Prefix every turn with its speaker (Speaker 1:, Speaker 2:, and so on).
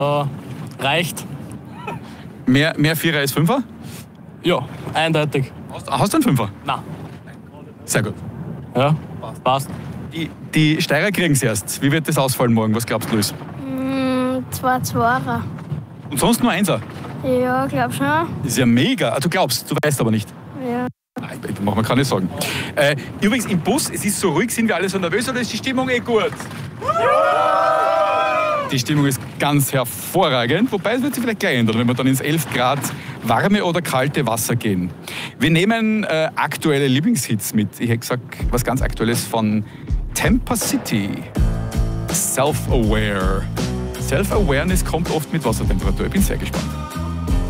Speaker 1: Reicht.
Speaker 2: Mehr Vierer als Fünfer?
Speaker 1: Ja, eindeutig.
Speaker 2: Hast du einen Fünfer?
Speaker 1: Nein.
Speaker 2: Sehr gut.
Speaker 1: Ja, passt.
Speaker 2: Die Steirer kriegen es erst. Wie wird das ausfallen morgen? Was glaubst du, Luis?
Speaker 3: 2 Zweier.
Speaker 2: Und sonst nur Einser?
Speaker 3: Ja, glaub schon.
Speaker 2: Das ist ja mega. Du glaubst, du weißt aber nicht.
Speaker 3: Ja.
Speaker 2: Nein, ich mach mir keine Sorgen. Übrigens, im Bus, es ist so ruhig, sind wir alle so nervös oder ist die Stimmung gut? Die Stimmung ist ganz hervorragend, wobei es wird sich vielleicht gleich ändern, wenn wir dann ins 11 Grad warme oder kalte Wasser gehen. Wir nehmen aktuelle Lieblingshits mit. Ich hätte gesagt, was ganz Aktuelles von Tampa City. Self-Aware. Self-Awareness kommt oft mit Wassertemperatur. Ich bin sehr gespannt.